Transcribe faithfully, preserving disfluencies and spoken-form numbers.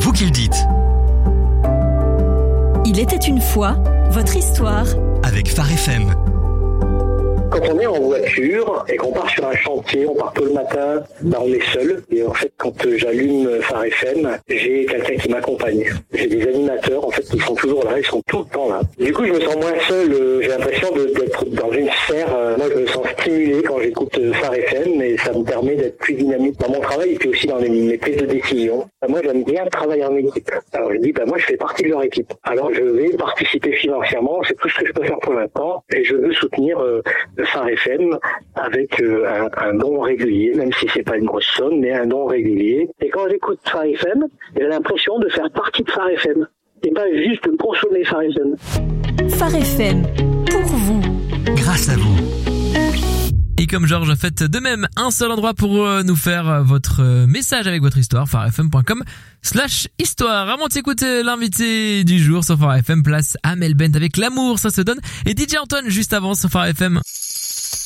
vous qui le dites. Il était une fois, votre histoire. Avec Phare F M. Quand on est en voiture et qu'on part sur un chantier, on part tôt le matin, ben on est seul. Et en fait, quand j'allume Phare F M, j'ai quelqu'un qui m'accompagne. J'ai des animateurs, en fait, qui sont toujours là, ils sont tout le temps là. Du coup, je me sens moins seul. J'ai l'impression de, d'être dans une sphère. Moi, je me sens stimulé quand j'écoute Phare F M, et ça me permet d'être plus dynamique dans mon travail et puis aussi dans mes, mes prises de décision. Moi, j'aime bien travailler en équipe. Alors, je dis, ben moi, je fais partie de leur équipe. Alors, je vais participer financièrement. C'est tout ce que je peux faire pour l'instant. Et je veux soutenir euh, Phare F M avec euh, un, un don régulier, même si c'est pas une grosse somme, mais un don régulier. Et quand j'écoute Phare F M, j'ai l'impression de faire partie de Phare F M et pas juste de consommer Phare F M. Phare F M, pour vous. Grâce à vous. Et comme Georges, faites de même un seul endroit pour nous faire votre message avec votre histoire, farfm.com slash histoire. Avant de s'écouter l'invité du jour sur Phare F M, place à Amel Bent avec l'amour, ça se donne. Et D J Antoine juste avant sur Phare F M.